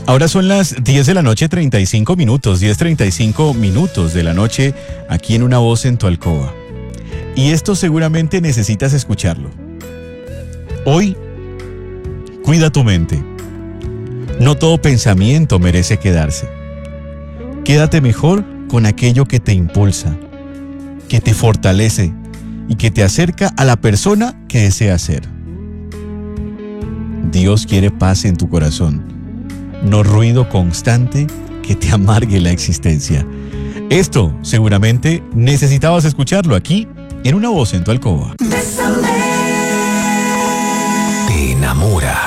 Ahora son las 10 de la noche, 35 minutos, 10:35 minutos de la noche, aquí en Una Voz en tu Alcoba. Y esto seguramente necesitas escucharlo. Hoy, cuida tu mente. No todo pensamiento merece quedarse. Quédate mejor con aquello que te impulsa, que te fortalece y que te acerca a la persona que deseas ser. Dios quiere paz en tu corazón, no ruido constante que te amargue la existencia. Esto seguramente necesitabas escucharlo aquí en Una Voz en tu Alcoba. Te enamora.